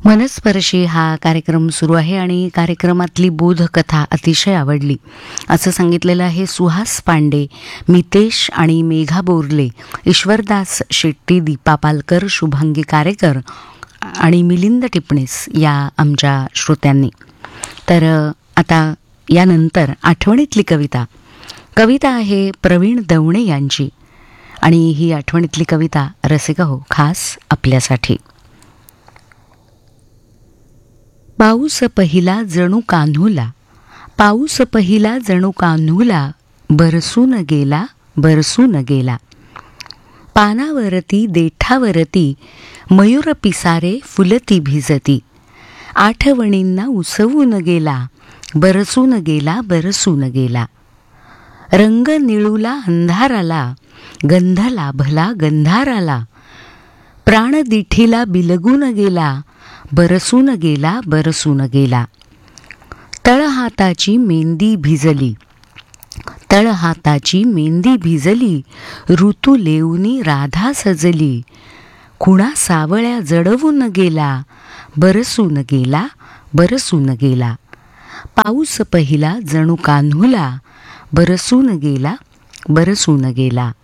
मनस्पर्शी हा कार्यक्रम सुरू आहे आणि कार्यक्रमातली बोधकथा अतिशय आवडली असं सांगितलेलं आहे सुहास पांडे, मितेश आणि मेघा बोरले, ईश्वरदास शेट्टी, दीपा पालकर, शुभांगी कारेकर आणि मिलिंद टिपणीस या आमच्या श्रोत्यांनी. तर आता यानंतर आठवणीतली कविता आहे प्रवीण दवणे यांची आणि ही आठवणीतली कविता रसिका हो खास आपल्यासाठी. पाऊस पहिला जणू कान्हूला, पाऊस पहिला जणू कान्हूला, बरसून गेला बरसून गेला. पानावरती देठावरती मयूर पिसारे फुलती भिजती. आठवणींना उसवून गेला, बरसून गेला बरसून गेला. रंग निळूला अंधाराला, गंध लाभला गंधाराला. प्राण दिठीला बिलगून गेला, बरसून गेला बरसून गेला. तळहाताची मेंदी भिजली, तळहाताची मेंदी भिजली. ऋतू लेऊनी राधा सजली. खुणा सावळ्या जडवून गेला, बरसून गेला बरसून गेला. पाऊस पहिला जणू कान्हूला, बरसून गेला बरसून गेला.